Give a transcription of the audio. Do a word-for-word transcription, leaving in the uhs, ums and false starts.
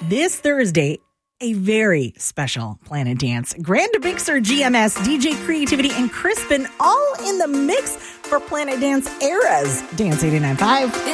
This Thursday, a very special Planet Dance. Grand Mixer, G M S, D J Creativity, and Crispin all in the mix for Planet Dance Eras. Dance eighty-nine point five.